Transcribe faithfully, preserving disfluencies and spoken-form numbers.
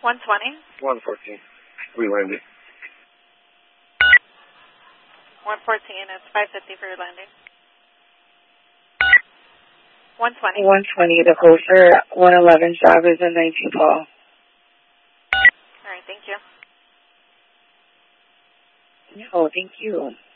one twenty. one fourteen. We landed. one fourteen, it's five fifty for your landing. one twenty. one twenty, the coaster, one eleven, drivers and nineteen call. All right, thank you. No, thank you.